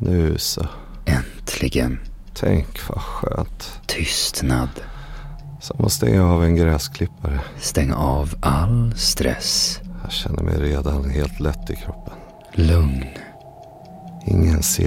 Nu så. Äntligen. Tänk vad skönt. Tystnad. Som att stänga av en gräsklippare. Stäng av all stress. Jag känner mig redan helt lätt i kroppen. Lugn. Ingen ser